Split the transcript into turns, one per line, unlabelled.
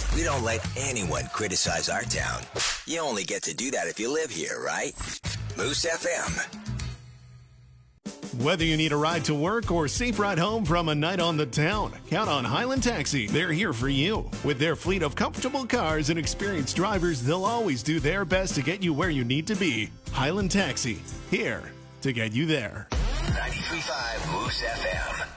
We don't let anyone criticize our town. You only get to do that if you live here, right? Moose FM.
Whether you need a ride to work or safe ride home from a night on the town, count on Highland Taxi. They're here for you. With their fleet of comfortable cars and experienced drivers, they'll always do their best to get you where you need to be. Highland Taxi, here to get you there.
93.5 Moose FM.